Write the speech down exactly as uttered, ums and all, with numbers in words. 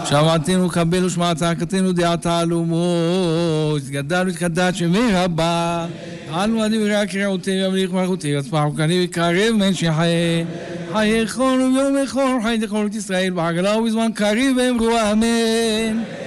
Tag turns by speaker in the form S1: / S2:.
S1: שבתנו קבל ושמע צעקתנו דעת תעלומות, גדלנו התקדש שמי רבה, אנו הדברי הקריאותי והמליך מלכותי, הצפחו כני וקרב מן שחי, חי יכול ויום יכול, חי דכל את ישראל, בעגלה ובזמן קריב ואמרו אמן.